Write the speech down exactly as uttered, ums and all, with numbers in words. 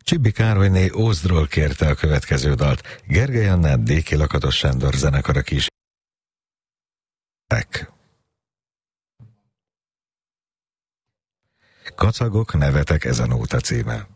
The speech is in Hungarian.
Csibi Károlyné Ózdról kérte a következő dalt. Gergely Annát, Déki Lakatos Sándor zenekara kis. Kacagok, nevetek, ez a nóta címe.